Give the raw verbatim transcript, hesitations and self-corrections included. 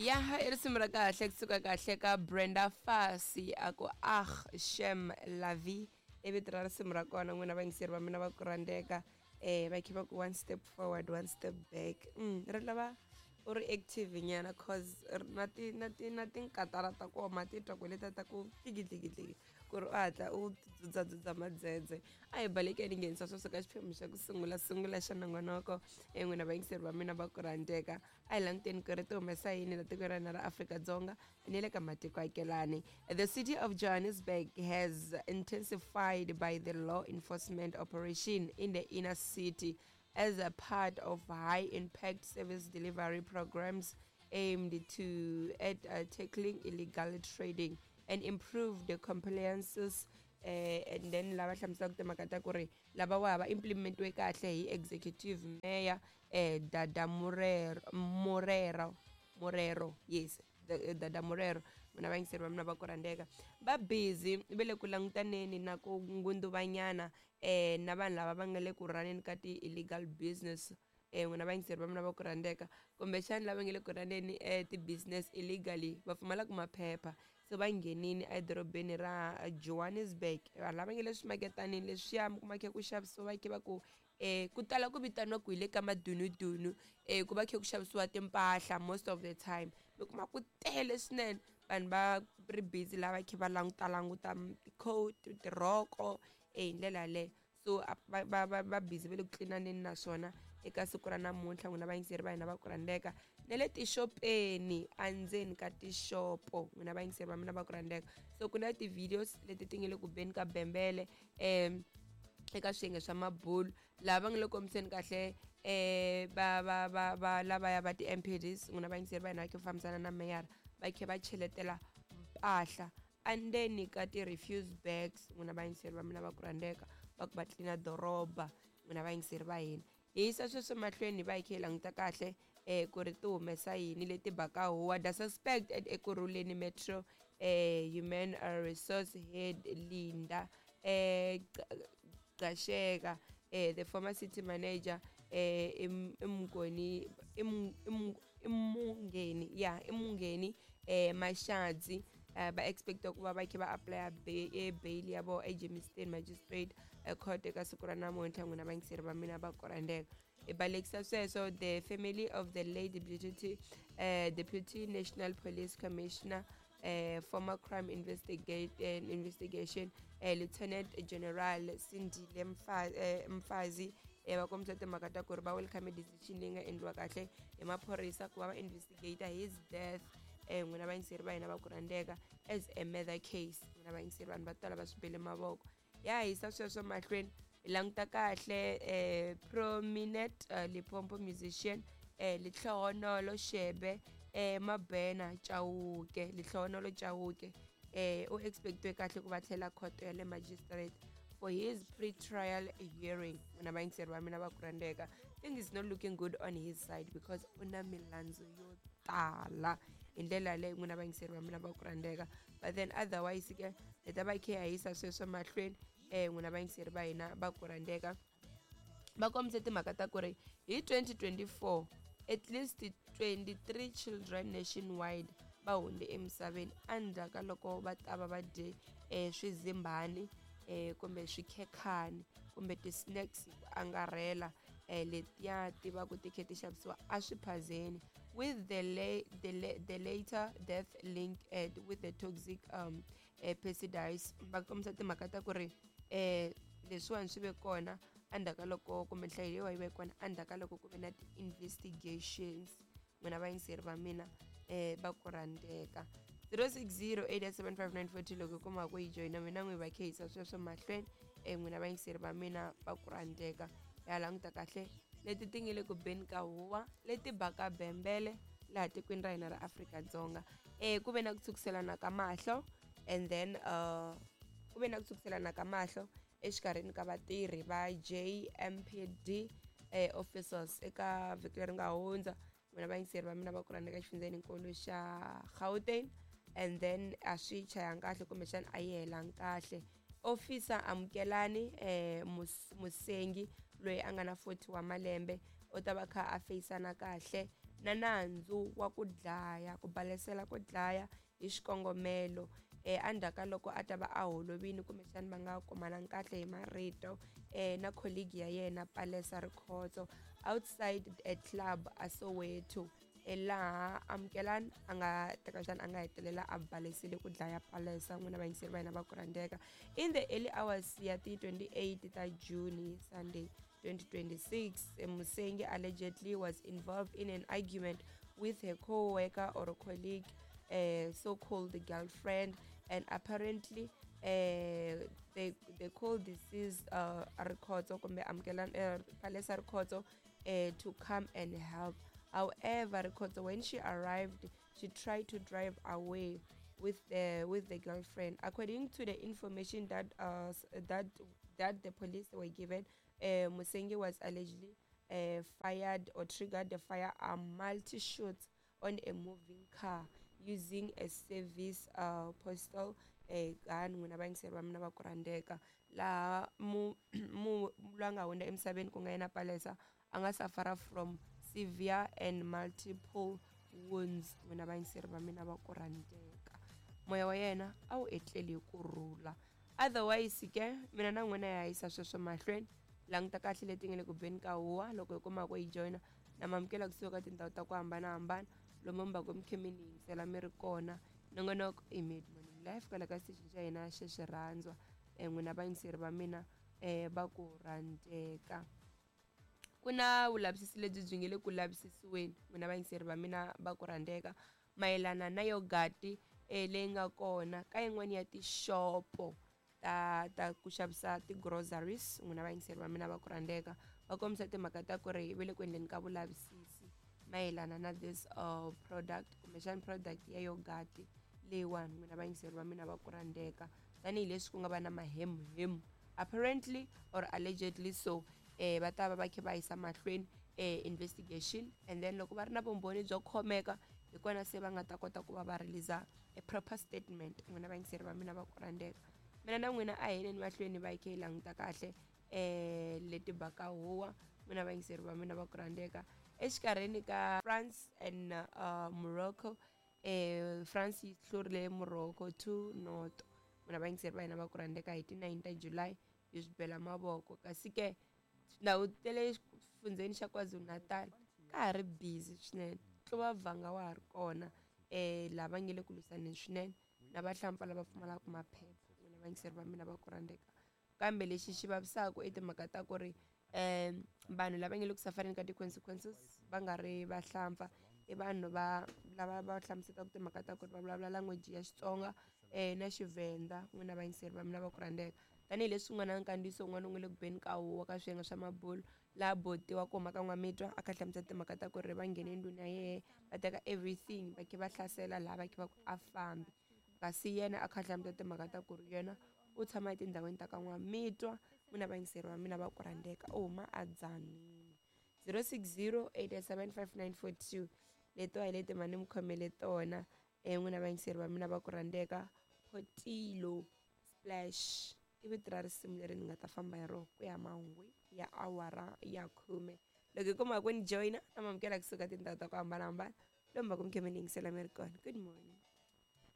Ya irisimu ra kahle kusuka kahle ka Brenda Fassie ako ah Shem Lavi ivi tira risimu ra kona n'wina vangiseri va mina va ku rhandzeka eh va khiva ku one step forward one step back mm ri lava u ri active nyana cause na ti na ti na tinkatara ta koma ti twa ku leta ta ku tlikitliki ku ri u hatla u dzudzadzudza madzedze a hi balekeni nghenisa sweswo ka xiphemu xa ku sungula sungula xa nongonoko en'wina vayingiseri va mina va ku rhandzeka a hi languteni ku ri ti humesa yini la tiko ra hina ra Afrika-Dzonga ni le ka matiko akelani. The city of Johannesburg has intensified by the law enforcement operation in the inner city as a part of high-impact service delivery programs aimed to at uh, tackling illegal trading and improve the compliances uh, and then lava hlamusaka timhaka ta ku ri lava wa va implementiwe kahle hi executive mayor eh Dada Murero Morero Morero yes Dada Morero mina vayingiseri va mina va ku rhandzeka va busy ve le ku langutaneni na ku ngunduvanyana eh na vanhu lava va nga le ku raneni ka ti-illegal business eh n'wina vayingiseri va mina va ku rhandzeka kumbexani lava nga le ku raneni eh ti-business illegally va pfumalaka maphepha so va nghenini edorobeni ra Johannesburg lava nga le swimaketanini leswiya mi kuma khe ku xavisiwa va khe va ku eh ku tala ku vitaniwa ku hi le ka madunudunu eh ku va khe ku xavisiwa timpahla most of the time mi kuma ku tele swinene vanhu va ri busy lava khe va languta languta ti-coat tirhoko eh hi ndlela yaleyo so va va va busy va le ku tlinaneni naswona eka siku ra namuntlha n'wina vayingiseri va hina va ku rhandzeka na le tixopeni endzeni ka tixopo n'wina vayingiseri va mina va ku rhandzeka so ku na ti-videos leti ti nga le ku beni ka bembele um eka swiyenge swa mabulu lava nga le kombiseni kahle eh va va va va lavaya va ti-M P Ds n'wina vayingiseri va hina va khe fambisana na meyara va khe va cheletela mpahla andeni ka ti-refuse bags n'wina vayingiseri va mina va ku rhandzeka va ku va tlilina doroba n'wina vayingiseri va hina hi yisa sweswo mahlweni va hi khe hi languta kahle eh ku ri ti humesa yini leti baka huwa the suspect at Ekurhuleni Metro eh human resource head Linda eh Gasheka eh the former city manager eh Imngoni Imungeni yeah Imungeni eh Mashadzi ba expecta ku va va khe va apply bail yabo e Germiston Magistrate Court eka siku ra namuntlha n'wina vayingiseri va mina va ku rhandzeka e balekisa sweswo the family of the late deputy uh, deputy national police commissioner uh, former crime investigate uh, investigation uh, lieutenant general Sindile Mfazi eh va kombisa timhaka ta ku ri va welcome decision leyi nga endliwa kahle hi maphorisa ku va va investigate his death eh n'wina vayingiseri va hina va ku rhandzeka as a murder case n'wina vayingiseri vanhu va tala va swibele mavoko ya hisa sweswo mahlweni hi languta kahle eh prominent uh, Limpopo musician eh Lihlohonolo Shebe eh Mabena Chauke Lihlohonolo Chauke eh u expectwe kahle ku va tlhela court ya le magistrate for his pre-trial hearing n'wina vayingiseri va mina va ku rhandzeka things is not looking good on his side because una milandzu yo tala hi ndlela leyi n'wina vayingiseri va mina va ku rhandzeka but then otherwise ke hi ta va khe hi yisa sweswo mahlweni eh n'wina vayingiseri va hina va ku rhandzeka va kombise timhaka ta ku ri hi twenty twenty-four at least twenty-three children nationwide va hundze emisaveni endzhaku ka loko va ta va va dye eh swizimbhani eh kumbe swikhekhani kumbe ti-snacks angarhela eh letiya ti va ku ti khe ti xavisiwa a swiphazeni with the la the, the later death linked uh, with the toxic um uh, pesticides va kombisa timhaka ta ku ri eh leswiwani swi ve kona endzhaku ka loko kumbe nhlayo leyiwa yi ve kona endzhaku ka loko ku ve na ti-investigations n'wina vayingiseri va mina eh va ku rhandzeka zero six zero eight seven five nine four two loko hi kuma ku yi joyina mina n'wi va khe hisa sweswo mahlweni eh n'wina vayingiseri va mina va ku rhandzeka ya languta kahle leti ti nga le ku beni ka huwa leti baka bembele laha tikweni ra hina ra Afrika-Dzonga eh ku ve na ku tshukisela ka mahlo and then uh ku ve na ku tshukisela ka mahlo exikarhini ka vatirhi va J M P D eh officers eka vhiki leri nga hundza n'wina vayingiseri va mina va ku rhandzeka xifundzenikulu xa Gauteng and then a swi chayanga kahle kumbexana a yi helanga kahle officer Amukelani eh Musengi loyi a nga na forty wa malembe u ta va kha a faceana kahle na nandzu wa ku dlaya ku balesela ku dlaya hi xikongomelo eh andaka loko a ta va a holovini kumbexani va nga kumananga kahle hi marito eh na colleague ya yena Palesa Rikhotso outside a club a Soweto laha Amukelani a nga teka xana a nga hetelela a balesile ku dlaya Palesa n'wina vayingiseri va hina va ku rhandzeka in the early hours ya ti twenty-eight ta June Sunday twenty twenty-six Musengi allegedly was involved in an argument with her co-worker or a colleague uh, so-called girlfriend and apparently uh, they they called deceased uh Rikhotso kumbe Amukelani uh, Palesa Rikhotso uh, to come and help. However, Rikhotso, when she arrived, she tried to drive away with the with the girlfriend. According to the information that uh that that the police were given, uh, Musengi was allegedly uh, fired or triggered the firearm multi shots on a moving car using a service uh postal a gun n'wina vayingiseri va mina va ku rhandzeka laha mu mu lwa nga hundza emisaveni ku nga yena Palesa a nga suffer from severe and multiple wounds n'wina vayingiseri va mina va ku rhandzeka moya wa yena a wu etleli hi kurhula otherwise ke mina na n'wina ya yisa sweswo mahlweni languta kahle leti nga le ku beni ka huwa loko hi kuma ku yi joina na mamukela kusuka ka tindhawu ta ku hambanahambana lomu mi va ku mi khe mi ni yingisela mi ri kona nongonoko i Made Morning Live ka le ka station xa hina xa xirhandzwa um n'wina vayingiseri va mina um va ku rhandzeka ku na vulavisisi lebyi byi nge le ku lavisisiweni n'wina vayingiseri va mina va ku rhandzeka mayelana na yogati um leyi nga kona ka yin'wana ya tixopo ta ta ku xavisa ti-groceries n'wina vayingiseri va mina va ku rhandzeka va kombisa timhaka ta ku ri va le ku endleni ka vulavisisi mayelana na this uh product kumbexani product ya yogati leyiwani n'wina vayingiseri va mina va ku rhandzeka tanihileswi ku nga va na mahemhemu apparently or allegedly so eh va ta va va khe va yisa mahlweni eh investigation and then loko va ri na vumbhoni byo khomeka hi kona se va nga ta kota ku va va release a proper statement n'wina vayingiseri va mina va ku rhandzeka mina na n'wina a heleni mahlweni va yi khe hi languta kahle eh leti baka huwa n'wina vayingiseri va mina va ku rhandzeka exikarhini ka France and uh, Morocco eh France yi hlurile Morocco two not n'wina vayingiseri va hina va ku rhandzeka hi ti nine ta July hi swi bela mavoko kasi ke ndhawu ta le xifundzeni xa KwaZulu-Natal ka ha ri busy swinene tluva vhanga wa ha ri kona eh lava nge le ku lwisaneni swinene na vahlampfa lava pfumalaka maphepha n'wina vayingiseri va mina va ku rhandzeka kambe lexi xi vavisaka i timhaka ta ku ri um vanhu lava nge le ku safareni ka ti-consequences va nga ri vahlampfa i vanhu va lava va hlamuselaka timhaka ta ku ri va vulavula language ya Xitsonga um na Xivenda n'wina vayingiseri va mina va ku rhandzeka tanihileswi ku nga na nkandziyiso wun'wana u nga le ku beni ka huwa ka swiyenge swa mabulo laha botiwa ku humaka n'wamitwa a kha hlamusela timhaka ta ku ri va nghene endlwini ya yehe va teka everything va khe va hlasela laha va khe va ku a fambi kasi yena a kha hlamusela timhaka ta ku ri yena u tshama etindhawini ta ka n'wamitwa n'wina vayingiseri va mina va ku rhandzeka u huma a Dzanini zero six zero eight seven five nine four two leto hi leti mani mi khomele tona um n'wina vayingiseri va mina va ku rhandzeka Photilo Splash i vito ra risimu leri ni nga ta famba hi rona ku ya mahungwini ya awara ya khume loko hi kuma ku ni joyina na mamukela kusuka tindhawu ta ku hambanahambana lomu va ku mi khe mi ni yingisela mi ri kona good morning.